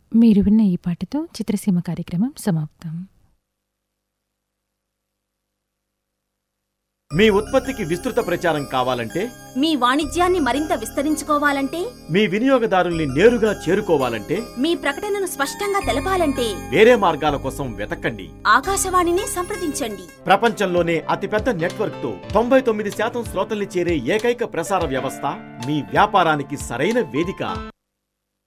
మీరు విన్న ఈ పాటతో చిత్రసీమ కార్యక్రమం సమాప్తం. మీ ఉత్పత్తికి విస్తృత ప్రచారం కావాలంటే, మీ వాణిజ్యాన్ని మరింత విస్తరించుకోవాలంటే, మీ వినియోగదారుల్ని నేరుగా చేరుకోవాలంటే, మీ ప్రకటనను స్పష్టంగా తెలపాలంటే వేరే మార్గాల కోసం వెతకండి. ఆకాశవాణిని సంప్రదించండి. ప్రపంచంలోనే అతిపెద్ద నెట్వర్క్ తో 99% శ్రోతల్ని చేరే ఏకైక ప్రసార వ్యవస్థ మీ వ్యాపారానికి సరైన వేదిక.